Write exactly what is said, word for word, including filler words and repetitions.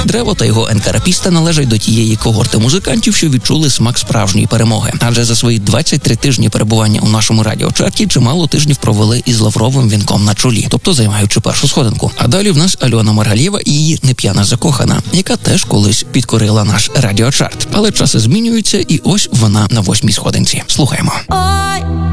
Древо та його енкарапіста належать до тієї когорти музикантів, що відчули смак справжньої перемоги. Адже за свої двадцять три тижні перебування у нашому радіочарті чимало тижнів провели із лавровим вінком на чолі, тобто займаючи першу сходинку. А далі в нас Альона Маргалєва і її «Неп'яна закохана», яка теж колись підкорила наш радіочарт. Але часи змінюються, і ось вона на восьмій сходинці. Слухаємо.